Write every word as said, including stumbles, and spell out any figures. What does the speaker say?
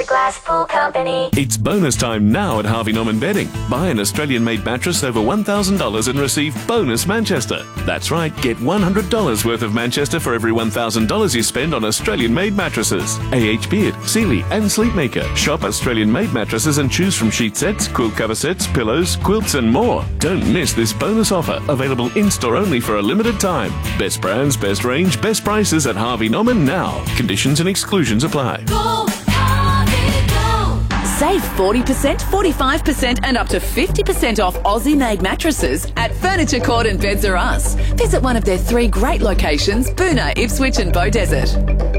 Glasspool Company. It's bonus time now at Harvey Norman Bedding. Buy an Australian-made mattress over one thousand dollars and receive bonus Manchester. That's right, get one hundred dollars worth of Manchester for every one thousand dollars you spend on Australian-made mattresses. A H Beard, Sealy and Sleepmaker. Shop Australian-made mattresses and choose from sheet sets, quilt cover sets, pillows, quilts and more. Don't miss this bonus offer, available in-store only for a limited time. Best brands, best range, best prices at Harvey Norman now. Conditions and exclusions apply. Go, Harvey, go. Save forty percent, forty-five percent and up to fifty percent off Aussie-made mattresses at Furniture Court and Beds R Us. Visit one of their three great locations, Boonah, Ipswich and Beaudesert.